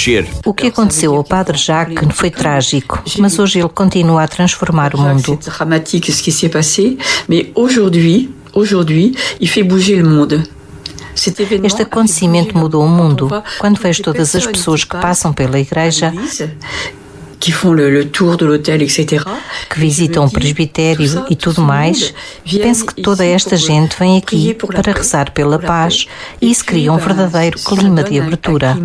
crescer. O que aconteceu ao Padre Jacques foi trágico, mas hoje ele continua a transformar o mundo. C'est dramatique ce qui s'est passé, mais aujourd'hui, il fait bouger le monde. Este acontecimento mudou o mundo. Quando vejo todas as pessoas que passam pela igreja, que font le tour de l'hôtel, etc., que visitam o presbitério e tudo mais, penso que toda esta gente vem aqui para rezar pela paz e isso cria um verdadeiro clima de abertura.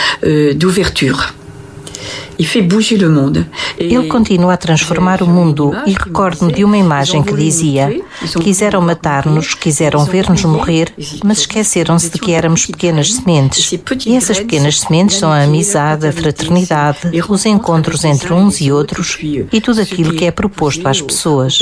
Ele continua a transformar o mundo e recordo-me de uma imagem que dizia: quiseram matar-nos, quiseram ver-nos morrer, mas esqueceram-se de que éramos pequenas sementes. E essas pequenas sementes são a amizade, a fraternidade, os encontros entre uns e outros e tudo aquilo que é proposto às pessoas.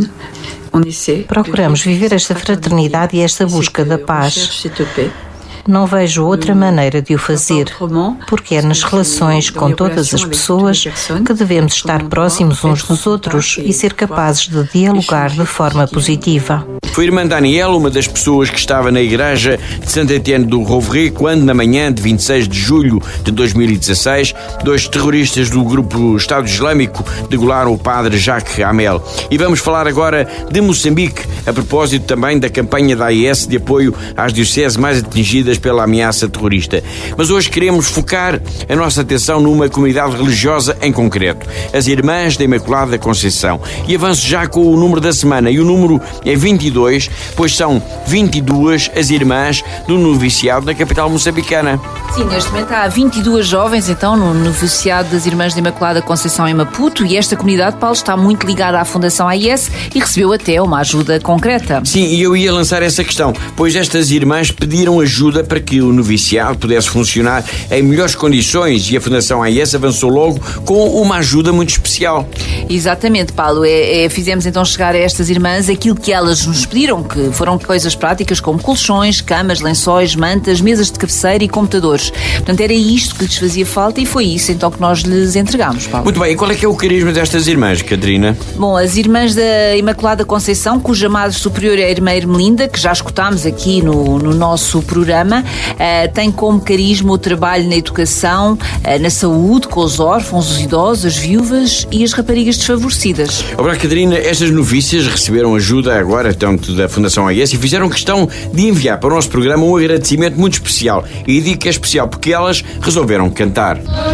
Procuramos viver esta fraternidade e esta busca da paz. Não vejo outra maneira de o fazer, porque é nas relações com todas as pessoas que devemos estar próximos uns dos outros e ser capazes de dialogar de forma positiva. Foi a irmã Daniela, uma das pessoas que estava na igreja de Saint-Étienne du Rouvray, quando, na manhã de 26 de julho de 2016, 2 terroristas do grupo Estado Islâmico degolaram o padre Jacques Hamel. E vamos falar agora de Moçambique, a propósito também da campanha da AES de apoio às dioceses mais atingidas pela ameaça terrorista. Mas hoje queremos focar a nossa atenção numa comunidade religiosa em concreto, as Irmãs da Imaculada Conceição. E avanço já com o número da semana, e o número é 22, pois são 22 as irmãs do noviciado na capital moçambicana. Sim, neste momento há 22 jovens, então, no noviciado das Irmãs da Imaculada Conceição em Maputo, e esta comunidade, Paulo, está muito ligada à Fundação AES e recebeu até uma ajuda concreta. Sim, e eu ia lançar essa questão, pois estas irmãs pediram ajuda para que o noviciado pudesse funcionar em melhores condições e a Fundação AES avançou logo com uma ajuda muito especial. Exatamente, Paulo. Fizemos então chegar a estas irmãs aquilo que elas nos pediram, que foram coisas práticas como colchões, camas, lençóis, mantas, mesas de cabeceira e computadores. Portanto, era isto que lhes fazia falta e foi isso então que nós lhes entregámos, Paulo. Muito bem, e qual é que é o carisma destas irmãs, Catarina? Bom, as Irmãs da Imaculada Conceição, cuja Madre Superior é a Irmã Ermelinda, que já escutámos aqui no nosso programa, tem como carisma o trabalho na educação, na saúde, com os órfãos, os idosos, as viúvas e as raparigas desfavorecidas. Obrigado, Catarina. Estas novícias receberam ajuda agora, tanto da Fundação AES, e fizeram questão de enviar para o nosso programa um agradecimento muito especial. E digo que é especial porque elas resolveram cantar.